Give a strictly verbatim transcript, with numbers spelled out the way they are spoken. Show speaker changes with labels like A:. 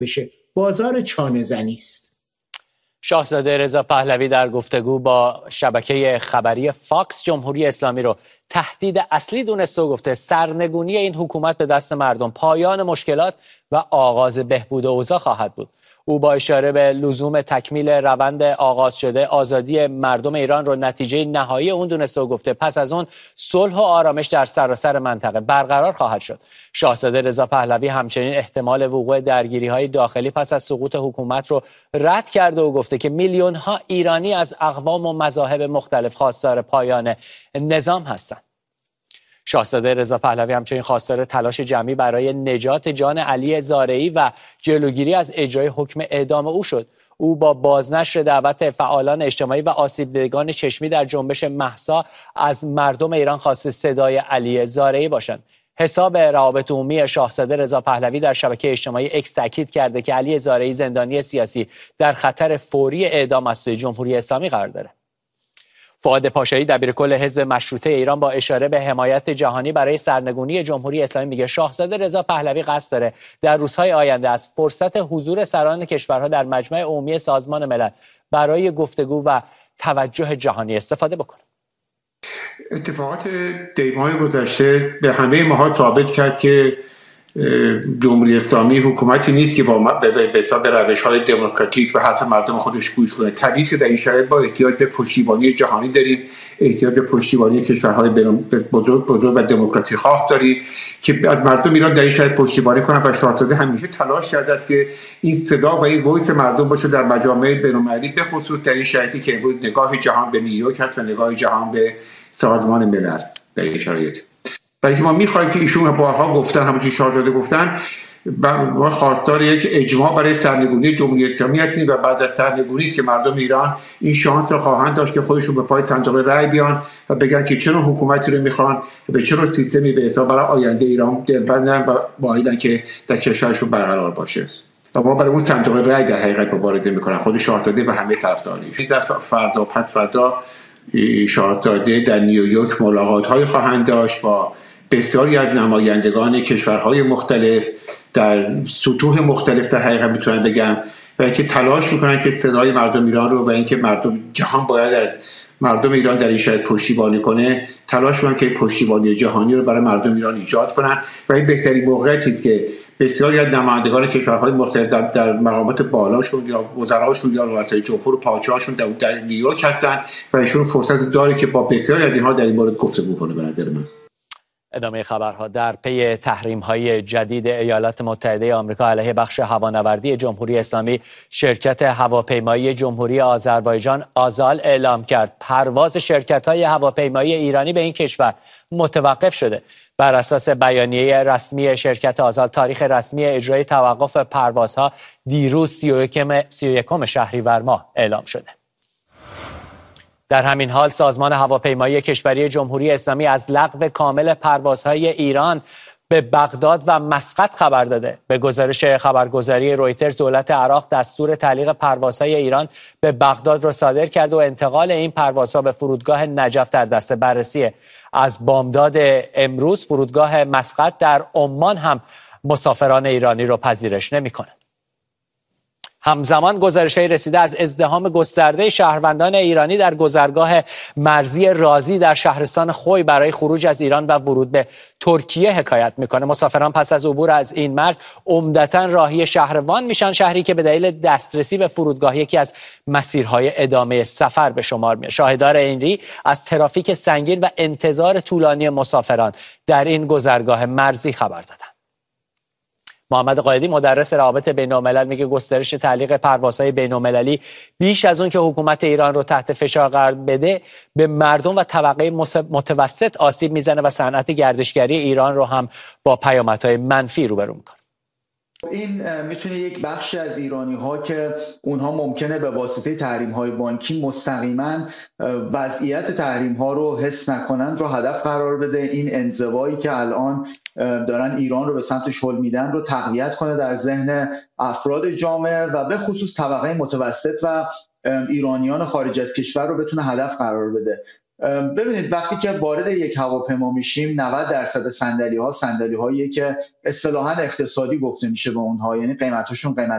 A: بشه. بازار چانه زنی است.
B: شاهزاده رضا پهلوی در گفتگو با شبکه خبری فاکس جمهوری اسلامی رو تهدید اصلی دونسته و گفته سرنگونی این حکومت به دست مردم پایان مشکلات و آغاز بهبود اوضاع خواهد بود. او با اشاره به لزوم تکمیل روند آغاز شده آزادی مردم ایران رو نتیجه نهایی اون دونسته و گفته پس از اون صلح و آرامش در سراسر منطقه برقرار خواهد شد. شاهزاده رضا پهلوی همچنین احتمال وقوع درگیری‌های داخلی پس از سقوط حکومت رو رد کرده و گفته که میلیون‌ها ایرانی از اقوام و مذاهب مختلف خواستار پایان نظام هستند. شاهزاده رضا پهلوی همچنین خواستار تلاش جمعی برای نجات جان علی زارعی و جلوگیری از اجرای حکم اعدام او شد. او با بازنشر دعوت فعالان اجتماعی و آسیب دیدگان چشمی در جنبش مهسا از مردم ایران خواسته صدای علی زارعی باشند. حساب روابط عمومی شاهزاده رضا پهلوی در شبکه اجتماعی اکس تاکید کرده که علی زارعی زندانی سیاسی در خطر فوری اعدام از سوی جمهوری اسلامی قرار دارد. فؤاد پاشایی دبیرکل حزب مشروطه ایران با اشاره به حمایت جهانی برای سرنگونی جمهوری اسلامی میگه شاهزاده رضا پهلوی قصد داره در روزهای آینده از فرصت حضور سران کشورها در مجمع عمومی سازمان ملل برای گفتگو و توجه جهانی استفاده بکنه.
C: اتفاقات دیماهای گذشته به همه ماها ثابت کرد که جمهوری اسلامی حکومتی نیست که با به روش‌های دموکراتیک و حرف مردم خودش گوش کنه. طبیعی که در این شرایط با احتیاج به پشتیبانی جهانی داریم، احتیاج به پشتیبانی کشورهای بزرگ بزرگ و دموکراتی خواه داریم که از مردم ایران در این شرایط پشتیبانی کنن و شاهزاده همیشه تلاش کرده است که این صدا و این وایس مردم باشه در مجامع بین‌المللی، به خصوص در این شرایطی که امروز نگاه جهان به نیویورک هست و نگاه جهان به سازمان ملل در این شرایط. برای که ما می‌خوایم که ایشون بارها گفتن، همونجوری شاهزاده گفتن، ما خواستار یک اجماع برای سرنگونی جمهوری اسلامی هستیم و بعد از سرنگونی که مردم ایران این شانس رو خواهند داشت که خودشون به پای صندوق رای بیان و بگن که چه نوع حکومتی رو می‌خوان، به چه نوع سیستمی به حساب برای آینده ایران دلبندن و باید که در کشورشون برقرار باشه. و ما برای اون صندوق رای در حقیقت مبارزه می‌کنن، خود شاهزاده و همه طرفداریش. در فردا پس فردا شاهزاده در نیویورک ملاقات‌های خواهند داشت با بسیاری از نمایندگان کشورهای مختلف در سطوح مختلف در حقیقت میتونن بگم و اینکه تلاش میکنن که صدای مردم ایران رو و اینکه مردم جهان باید از مردم ایران در این شرایط پشتیبانی کنه، تلاش میکنن که پشتیبانی جهانی رو برای مردم ایران ایجاد کنن و این بهترین موقعیتی است که بسیاری از نمایندگان کشورهای مختلف در, در مقامات بالاشون یا وزراشون یا رؤسای جمهور و پادشاهاشون در, در نیویورک هستن و ایشون فرصت داره که با بسیاری از اینها در این مورد گفتگو کنه. به نظر من
B: ادامه خبرها. در پی تحریم‌های جدید ایالات متحده آمریکا علیه بخش هوانوردی جمهوری اسلامی، شرکت هواپیمایی جمهوری آذربایجان آزال اعلام کرد پرواز شرکت‌های هواپیمایی ایرانی به این کشور متوقف شده. بر اساس بیانیه رسمی شرکت آزال، تاریخ رسمی اجرای توقف پروازها دیروز سی و یکم شهریور ماه اعلام شده. در همین حال سازمان هواپیمایی کشوری جمهوری اسلامی از لغو کامل پروازهای ایران به بغداد و مسقط خبر داده. به گزارش خبرگزاری رویترز، دولت عراق دستور تعلیق پروازهای ایران به بغداد را صادر کرد و انتقال این پروازها به فرودگاه نجف در دست بررسیه. از بامداد امروز فرودگاه مسقط در عمان هم مسافران ایرانی را پذیرش نمی‌کنه. همزمان گزارش‌های رسیده از ازدحام گسترده شهروندان ایرانی در گذرگاه مرزی رازی در شهرستان خوی برای خروج از ایران و ورود به ترکیه حکایت میکنه. مسافران پس از عبور از این مرز عمدتاً راهی شهروان میشن، شهری که به دلیل دسترسی به فرودگاه یکی از مسیرهای ادامه سفر به شمار میاد. شاهدار اینری از ترافیک سنگین و انتظار طولانی مسافران در این گذرگاه مرزی خبر دادند. محمد قائدی مدرس روابط بین‌الملل میگه گسترش تعلیق پروازهای بین‌المللی بیش از اون که حکومت ایران رو تحت فشار قرار بده به مردم و طبقه متوسط آسیب میزنه و صنعت گردشگری ایران رو هم با پیامدهای منفی روبرو میکنه.
D: این میتونه یک بخشی از ایرانی ها که اونها ممکنه به واسطه تحریم های بانکی مستقیما وضعیت تحریم ها رو حس نکنند رو هدف قرار بده. این انزوایی که الان دارن ایران رو به سمتش هل میدن رو تقویت کنه در ذهن افراد جامعه و به خصوص طبقه متوسط و ایرانیان خارج از کشور رو بتونه هدف قرار بده. ببینید وقتی که وارد یک هواپیما میشیم نود درصد صندلی ها صندلی هایی که اصطلاحاً اقتصادی گفته میشه به اونها، یعنی قیمتشون قیمت